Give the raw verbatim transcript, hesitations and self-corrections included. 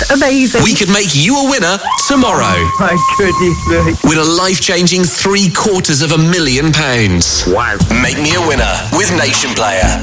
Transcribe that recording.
Amazing. We could make you a winner tomorrow. My goodness me. Win a life-changing three quarters of a million pounds. Wow. Make me a winner with Nation Player.